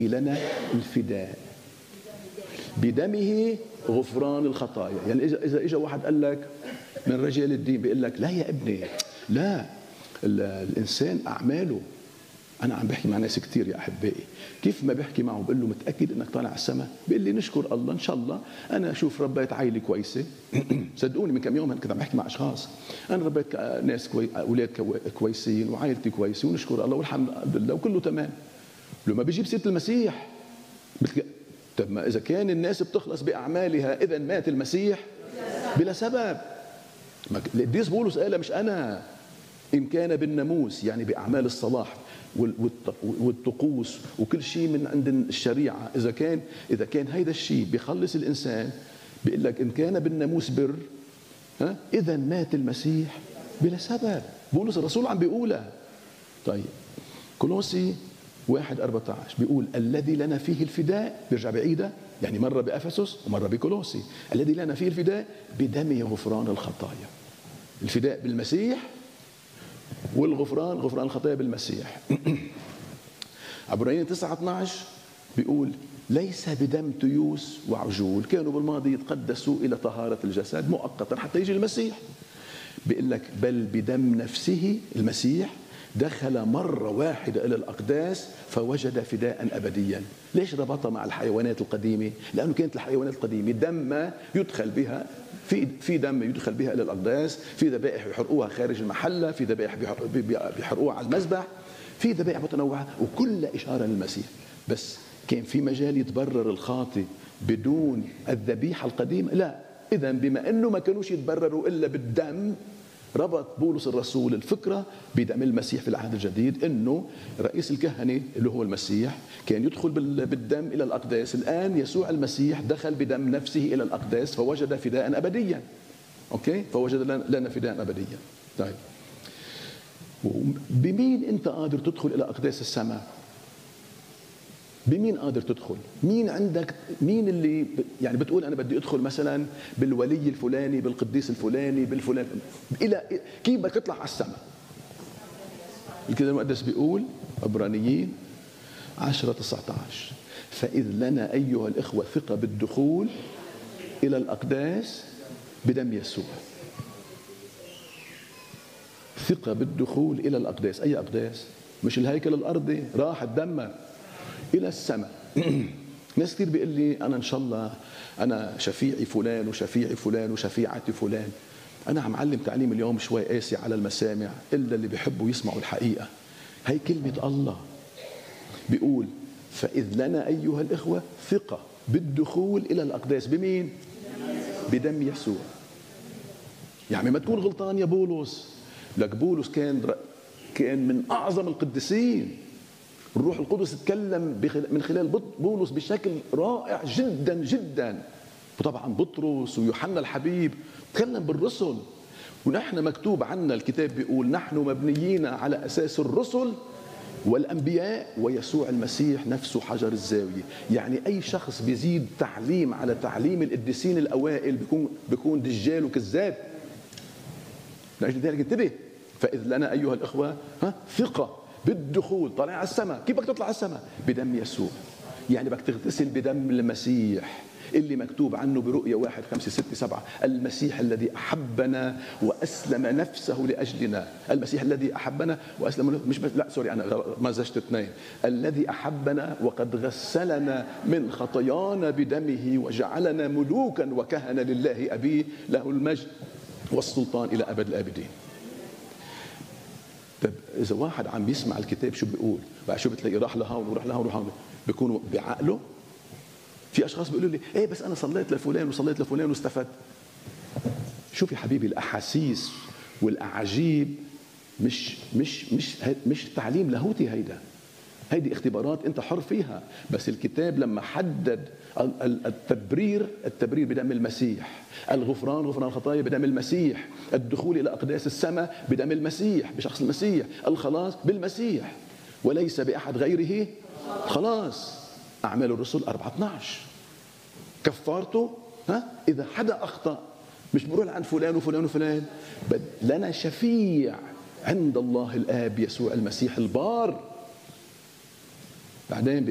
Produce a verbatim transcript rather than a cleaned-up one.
لنا الفداء بدمه غفران الخطايا. يعني إذا إذا إجا واحد قال لك من رجال الدين بيقول لك لا يا ابني، لا، الإنسان أعماله. أنا عم بحكي مع ناس كتير يا أحبائي، كيف ما بحكي معه بقول له متأكد إنك طالع على السماء؟ بيقول لي نشكر الله إن شاء الله، أنا أشوف ربيت عائلة كويسة. صدقوني من كم يوم كنت عم بحكي مع أشخاص، أنا ربيت ناس كوي... أولاد كويسين وعائلتي كويسة ونشكر الله والحمد لله وكله تمام. لما بيجيب سيرة المسيح بتك... طب ما إذا كان الناس بتخلص بأعمالها إذا مات المسيح بلا سبب. القديس بولس قال مش أنا، إن كان بالناموس يعني بأعمال الصلاح والطقوس وكل شيء من عند الشريعة، إذا كان إذا كان هيدا الشيء بيخلص الإنسان، بيقول لك إن كان بالناموس بر ها إذا مات المسيح بلا سبب. بولس الرسول عم بيقولها. طيب كولوسي واحد أربعة عشر بيقول الذي لنا فيه الفداء، بيرجع بعيدة يعني مرة بأفسس ومرة بكولوسي، الذي لنا فيه الفداء بدمه غفران الخطايا. الفداء بالمسيح والغفران غفران الخطايا بالمسيح. عبرانيين تسعة اثنا عشر بيقول ليس بدم تيوس وعجول كانوا بالماضي يتقدسوا إلى طهارة الجسد مؤقتا حتى يجي المسيح، بيقول لك بل بدم نفسه المسيح دخل مرة واحدة إلى الأقداس فوجد فداء أبديا. ليش ربطها مع الحيوانات القديمة؟ لأنه كانت الحيوانات القديمة دم يدخل بها في في دم يدخل بها إلى الأقداس، في ذبائح يحرقوها خارج المحلة، في ذبائح بيحرقوها على المذبح، في ذبائح متنوعة وكلها إشارة للمسيح. بس كان في مجال يتبرر الخاطئ بدون الذبيحة القديمة؟ لا. إذن بما أنه ما كانوش يتبرروا إلا بالدم، ربط بولس الرسول الفكرة بدم المسيح في العهد الجديد، انه رئيس الكهنة اللي هو المسيح كان يدخل بالدم الى الاقداس، الان يسوع المسيح دخل بدم نفسه الى الاقداس فوجد فداء ابديا. اوكي، فوجد لنا فداء ابديا. طيب بمين انت قادر تدخل الى اقداس السماء؟ بمين قادر تدخل؟ مين عندك؟ مين اللي يعني بتقول انا بدي ادخل مثلا بالولي الفلاني بالقديس الفلاني بالفلان الى كيف بدك تطلع على السماء؟ الكتاب المقدس بيقول عبرانيين عشرة تسعة عشر فإذ لنا أيها الإخوة ثقة بالدخول إلى الأقداس بدم يسوع. ثقة بالدخول إلى الأقداس. أي أقداس؟ مش الهيكل الأرضي راح اتدمر إلى السماء. ناس كتير بيقول لي أنا إن شاء الله أنا شفيعي فلان وشفيعي فلان وشفيعتي فلان. أنا عم علم تعليم اليوم شوي قاسي على المسامع إلا اللي بيحبوا يسمعوا الحقيقة. هي كلمة الله بيقول فإذ لنا أيها الإخوة ثقة بالدخول إلى الأقداس بمين؟ بدم يسوع. يعني ما تكون غلطان يا بولس، لك بولس كان كان من أعظم القديسين. الروح القدس تكلم من خلال بولس بشكل رائع جدا جدا. وطبعا بطرس ويوحنا الحبيب تكلم بالرسل، ونحن مكتوب عنا الكتاب بيقول نحن مبنيين على أساس الرسل والأنبياء ويسوع المسيح نفسه حجر الزاوية. يعني أي شخص بيزيد تعليم على تعليم القديسين الأوائل بيكون بيكون دجال وكذاب. لأجل ذلك انتبه. فإذ لنا أيها الإخوة ها ثقة بالدخول، طالع على السماء. كيف بدك تطلع على السماء؟ بدم يسوع. يعني بدك تغتسل بدم المسيح اللي مكتوب عنه برؤيا واحد خمسة ستة سبعة المسيح الذي أحبنا وأسلم نفسه لأجلنا. المسيح الذي أحبنا وأسلم مش لا سوري أنا مزجت اثنين. الذي أحبنا وقد غسلنا من خطايانا بدمه وجعلنا ملوكا وكهنة لله أبيه له المجد والسلطان إلى أبد الآبدين. طيب إذا واحد عم بيسمع الكتاب شو بيقول؟ بقى شو بتلاقي راح لهون وراح لهون وراح لهون، بيكونوا بعقله. في أشخاص بيقولوا لي إيه بس أنا صليت لفلان وصليت لفلان واستفدت. شوف يا حبيبي الأحاسيس والأعاجيب مش مش مش مش تعليم لاهوتي، هيدا هيدي اختبارات أنت حر فيها. بس الكتاب لما حدد التبرير التبرير بدم المسيح، الغفران غفران الخطايا بدم المسيح، الدخول إلى أقداس السماء بدم المسيح بشخص المسيح، الخلاص بالمسيح وليس بأحد غيره خلاص. أعمال الرسل أربعة اثنا عشر كفارته ها إذا حدا أخطأ مش بروح عند فلان وفلان وفلان، بل لنا شفيع عند الله الآب يسوع المسيح البار. بعدين